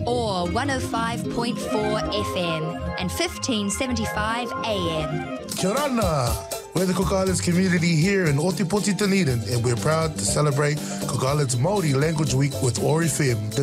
or 105.4 FM and 1575 AM. Kia ora. We're the Cook Islands community here in Otipoti, Dunedin, and we're proud to celebrate Cook Islands Māori Language Week with OAR FM.